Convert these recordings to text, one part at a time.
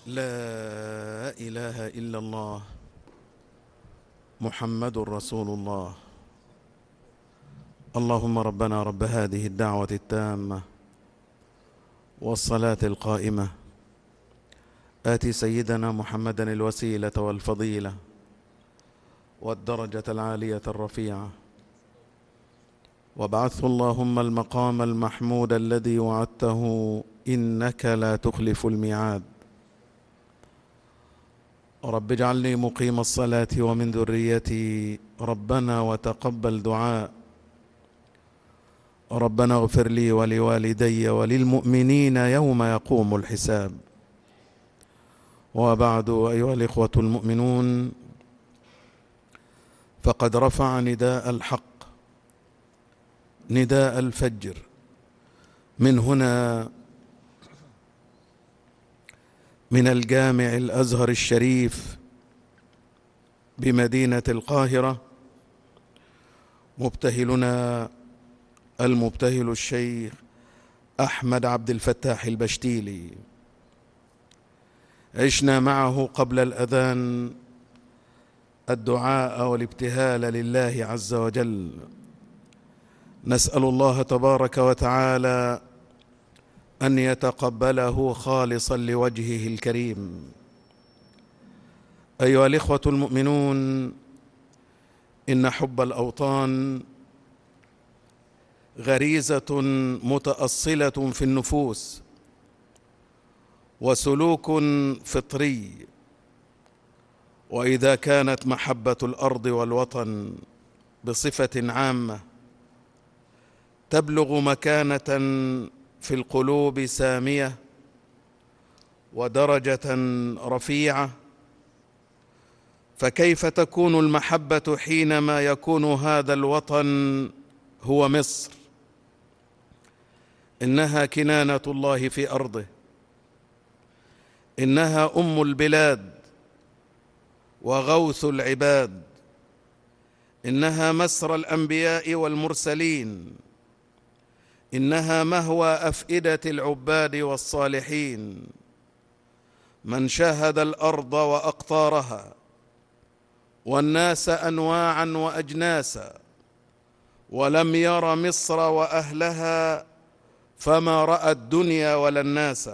لا إله إلا الله محمد رسول الله. اللهم ربنا رب هذه الدعوة التامة والصلاة القائمة آت سيدنا محمدا الوسيلة والفضيلة والدرجة العالية الرفيعة، وابعثه اللهم المقام المحمود الذي وعدته إنك لا تخلف الميعاد. رب اجعلني مقيم الصلاة ومن ذريتي ربنا وتقبل دعاء. ربنا اغفر لي ولوالدي وللمؤمنين يوم يقوم الحساب. وبعد، أيها الإخوة المؤمنون، فقد رفع نداء الحق، نداء الفجر، من هنا من الجامع الأزهر الشريف بمدينة القاهرة مبتهلنا المبتهل الشيخ أحمد عبد الفتاح البشتيلي. عشنا معه قبل الأذان الدعاء والابتهال لله عز وجل. نسأل الله تبارك وتعالى أن يتقبله خالصا لوجهه الكريم. أيها الإخوة المؤمنون، إن حب الأوطان غريزة متأصلة في النفوس وسلوك فطري، وإذا كانت محبة الأرض والوطن بصفة عامة تبلغ مكانة في القلوب سامية ودرجة رفيعة، فكيف تكون المحبة حينما يكون هذا الوطن هو مصر؟ إنها كنانة الله في أرضه، إنها أم البلاد وغوث العباد، إنها مسرى الأنبياء والمرسلين، إنها مهوى أفئدة العباد والصالحين. من شاهد الأرض وأقطارها والناس أنواعا وأجناسا ولم ير مصر وأهلها فما رأى الدنيا ولا الناس.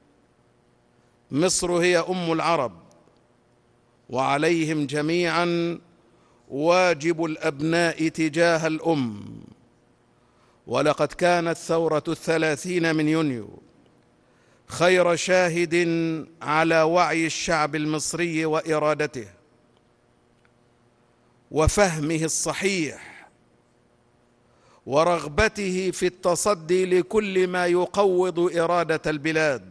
مصر هي أم العرب، وعليهم جميعا واجب الأبناء تجاه الأم. ولقد كانت ثورة 30 من يونيو خير شاهد على وعي الشعب المصري وإرادته وفهمه الصحيح ورغبته في التصدي لكل ما يقوض إرادة البلاد،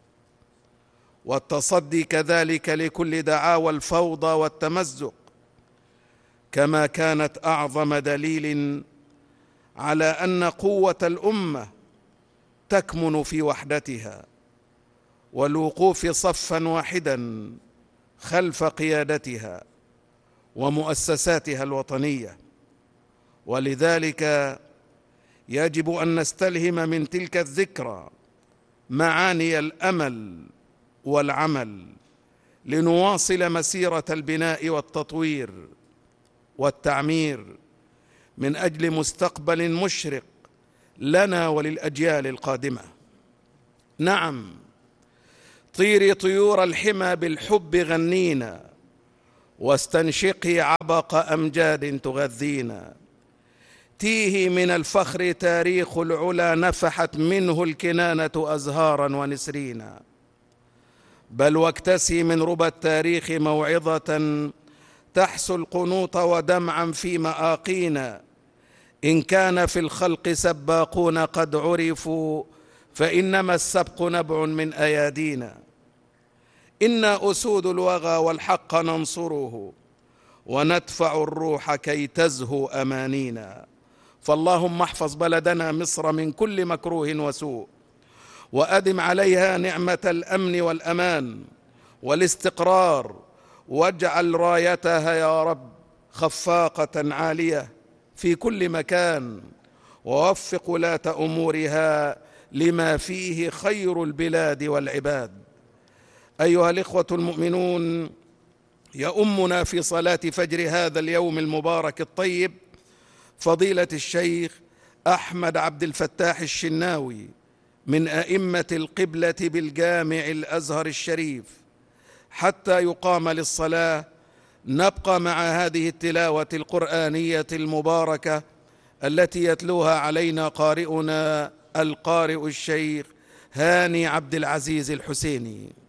والتصدي كذلك لكل دعاوى الفوضى والتمزق، كما كانت أعظم دليل على أن قوة الأمة تكمن في وحدتها والوقوف صفا واحدا خلف قيادتها ومؤسساتها الوطنية. ولذلك يجب أن نستلهم من تلك الذكرى معاني الأمل والعمل لنواصل مسيرة البناء والتطوير والتعمير من أجل مستقبل مشرق لنا وللأجيال القادمة. نعم، طيري طيور الحمى بالحب غنينا، واستنشقي عبق أمجاد تغذينا. تيه من الفخر تاريخ العلا، نفحت منه الكنانة أزهارا ونسرينا. بل واكتسي من ربى التاريخ موعظة تحسو القنوط ودمعا في مآقينا. إن كان في الخلق سباقون قد عرفوا، فإنما السبق نبع من أيادينا. إنا أسود الوغى والحق ننصره، وندفع الروح كي تزهو أمانينا. فاللهم احفظ بلدنا مصر من كل مكروه وسوء، وأدم عليها نعمة الأمن والأمان والاستقرار، واجعل رايتها يا رب خفاقة عالية في كل مكان، ووفق ولاة أمورها لما فيه خير البلاد والعباد. أيها الإخوة المؤمنون، يؤمنا في صلاة فجر هذا اليوم المبارك الطيب فضيلة الشيخ أحمد عبد الفتاح الشناوي من أئمة القبلة بالجامع الأزهر الشريف. حتى يقام للصلاة نبقى مع هذه التلاوة القرآنية المباركة التي يتلوها علينا قارئنا القارئ الشيخ هاني عبد العزيز الحسيني.